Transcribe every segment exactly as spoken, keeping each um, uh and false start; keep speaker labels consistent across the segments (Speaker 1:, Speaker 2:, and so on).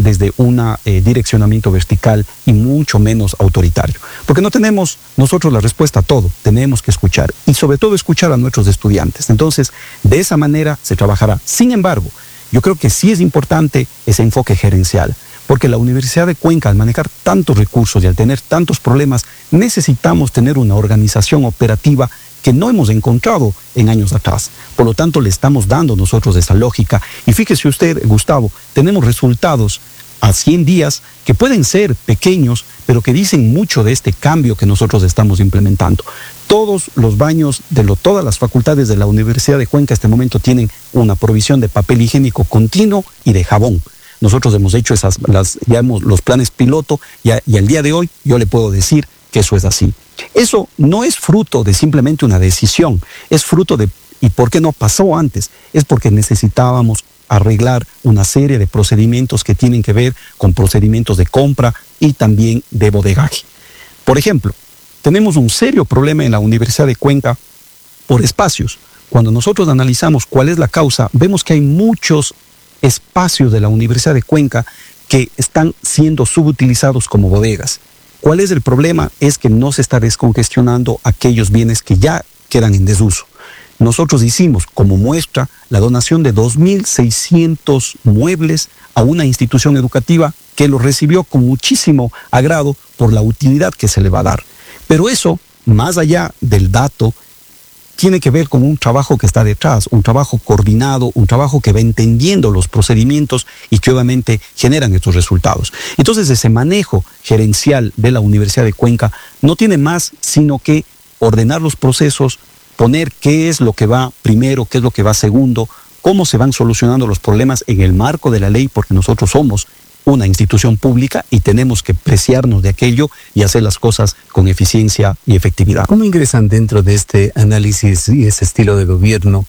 Speaker 1: desde un eh, direccionamiento vertical y mucho menos autoritario. Porque no tenemos nosotros la respuesta a todo, tenemos que escuchar y sobre todo escuchar a nuestros estudiantes. Entonces, de esa manera se trabajará. Sin embargo, yo creo que sí es importante ese enfoque gerencial, porque la Universidad de Cuenca, al manejar tantos recursos y al tener tantos problemas, necesitamos tener una organización operativa que no hemos encontrado en años atrás. Por lo tanto, le estamos dando nosotros esa lógica. Y fíjese usted, Gustavo, tenemos resultados a cien días que pueden ser pequeños, pero que dicen mucho de este cambio que nosotros estamos implementando. Todos los baños de lo, todas las facultades de la Universidad de Cuenca en este momento tienen una provisión de papel higiénico continuo y de jabón. Nosotros hemos hecho esas, las, ya hemos, los planes piloto y, a, y al día de hoy yo le puedo decir que eso es así. Eso no es fruto de simplemente una decisión, es fruto de, ¿y por qué no pasó antes? Es porque necesitábamos arreglar una serie de procedimientos que tienen que ver con procedimientos de compra y también de bodegaje. Por ejemplo, tenemos un serio problema en la Universidad de Cuenca por espacios. Cuando nosotros analizamos cuál es la causa, vemos que hay muchos espacios de la Universidad de Cuenca que están siendo subutilizados como bodegas. ¿Cuál es el problema? Es que no se está descongestionando aquellos bienes que ya quedan en desuso. Nosotros hicimos como muestra la donación de dos mil seiscientos muebles a una institución educativa que lo recibió con muchísimo agrado por la utilidad que se le va a dar. Pero eso, más allá del dato, tiene que ver con un trabajo que está detrás, un trabajo coordinado, un trabajo que va entendiendo los procedimientos y que obviamente generan estos resultados. Entonces, ese manejo gerencial de la Universidad de Cuenca no tiene más sino que ordenar los procesos, poner qué es lo que va primero, qué es lo que va segundo, cómo se van solucionando los problemas en el marco de la ley, porque nosotros somos una institución pública y tenemos que preciarnos de aquello y hacer las cosas con eficiencia y efectividad.
Speaker 2: ¿Cómo ingresan dentro de este análisis y ese estilo de gobierno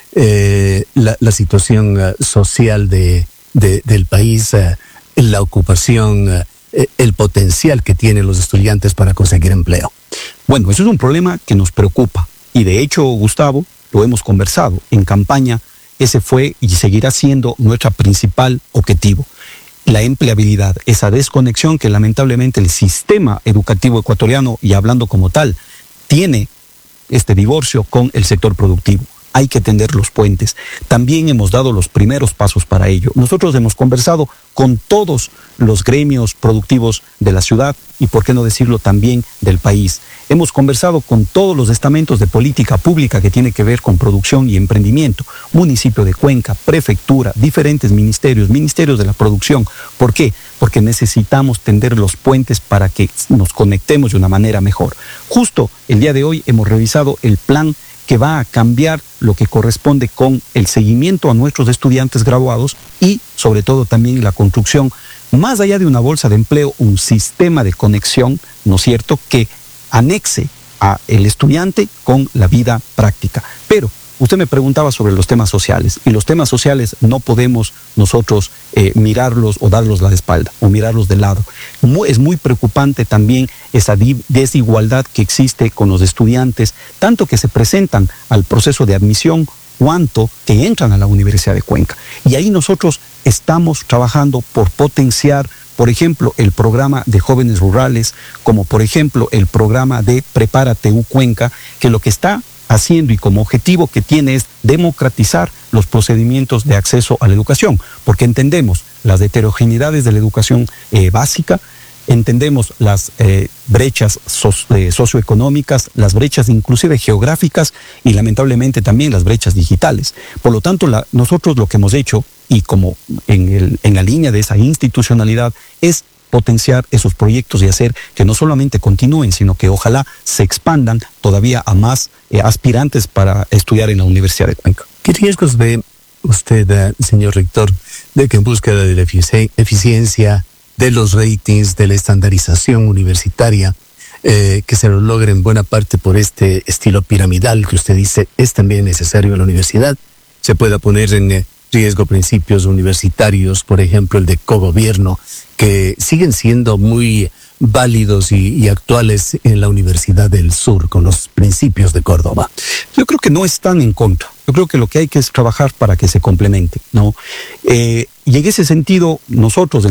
Speaker 2: eh, la, la situación uh, social de, de, del país, uh, la ocupación, uh, el potencial que tienen los estudiantes para conseguir empleo?
Speaker 1: Bueno, eso es un problema que nos preocupa y de hecho, Gustavo, lo hemos conversado en campaña, ese fue y seguirá siendo nuestro principal objetivo. La empleabilidad, esa desconexión que lamentablemente el sistema educativo ecuatoriano, y hablando como tal, tiene este divorcio con el sector productivo. Hay que tender los puentes. También hemos dado los primeros pasos para ello. Nosotros hemos conversado con todos los gremios productivos de la ciudad y, por qué no decirlo, también del país. Hemos conversado con todos los estamentos de política pública que tiene que ver con producción y emprendimiento. Municipio de Cuenca, prefectura, diferentes ministerios, ministerios de la producción. ¿Por qué? Porque necesitamos tender los puentes para que nos conectemos de una manera mejor. Justo el día de hoy hemos revisado el plan que va a cambiar lo que corresponde con el seguimiento a nuestros estudiantes graduados y sobre todo también la construcción, más allá de una bolsa de empleo, un sistema de conexión, ¿no es cierto?, que anexe a el estudiante con la vida práctica. Pero usted me preguntaba sobre los temas sociales y los temas sociales no podemos nosotros eh, mirarlos o darlos la espalda o mirarlos de lado. Muy, es muy preocupante también esa desigualdad que existe con los estudiantes, tanto que se presentan al proceso de admisión cuanto que entran a la Universidad de Cuenca. Y ahí nosotros estamos trabajando por potenciar, por ejemplo, el programa de jóvenes rurales, como por ejemplo el programa de Prepárate U Cuenca, que lo que está haciendo y como objetivo que tiene es democratizar los procedimientos de acceso a la educación, porque entendemos las heterogeneidades de la educación eh, básica, entendemos las eh, brechas so eh, socioeconómicas, las brechas inclusive geográficas y lamentablemente también las brechas digitales. Por lo tanto, la, nosotros lo que hemos hecho, y como en, el, en la línea de esa institucionalidad, es potenciar esos proyectos y hacer que no solamente continúen, sino que ojalá se expandan todavía a más eh, aspirantes para estudiar en la Universidad de Cuenca.
Speaker 2: ¿Qué riesgos ve usted, uh, señor rector, de que en búsqueda de la efici eficiencia, de los ratings, de la estandarización universitaria, eh, que se lo logre en buena parte por este estilo piramidal que usted dice es también necesario en la universidad, se pueda poner en eh, riesgo principios universitarios, por ejemplo el de cogobierno, que siguen siendo muy válidos y, y actuales en la Universidad del Sur con los principios de Córdoba?
Speaker 1: Yo creo que no están en contra. Yo creo que lo que hay que es trabajar para que se complemente, ¿no? Eh, y en ese sentido, nosotros